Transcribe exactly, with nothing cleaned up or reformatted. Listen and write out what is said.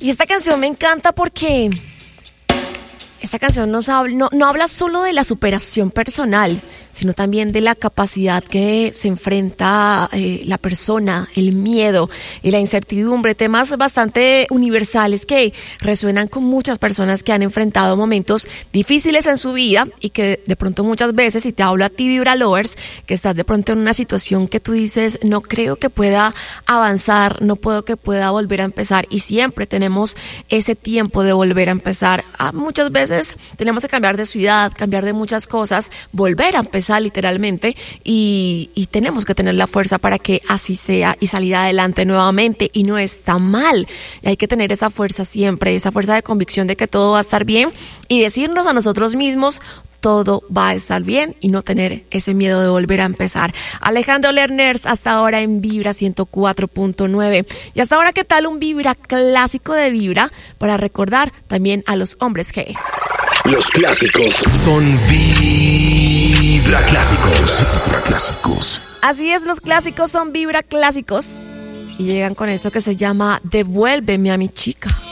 Y esta canción me encanta porque esta canción nos habla, no, no habla solo de la superación personal, sino también de la capacidad que se enfrenta eh, la persona, el miedo y la incertidumbre, temas bastante universales que resuenan con muchas personas que han enfrentado momentos difíciles en su vida y que de pronto muchas veces, y te hablo a ti, Vibra Lovers, que estás de pronto en una situación que tú dices, no creo que pueda avanzar, no puedo que pueda volver a empezar, y siempre tenemos ese tiempo de volver a empezar. Ah, muchas veces tenemos que cambiar de ciudad, cambiar de muchas cosas, volver a empezar literalmente, y, y tenemos que tener la fuerza para que así sea y salir adelante nuevamente, y no está mal. Y hay que tener esa fuerza siempre, esa fuerza de convicción de que todo va a estar bien y decirnos a nosotros mismos todo va a estar bien y no tener ese miedo de volver a empezar. Alejandro Lerners hasta ahora en Vibra ciento cuatro punto nueve. Y hasta ahora, ¿qué tal un Vibra clásico de Vibra para recordar también a los hombres que... Los clásicos son Vibra clásicos. Vibra clásicos. Así es, los clásicos son Vibra clásicos. Y llegan con eso que se llama Devuélveme a mi chica.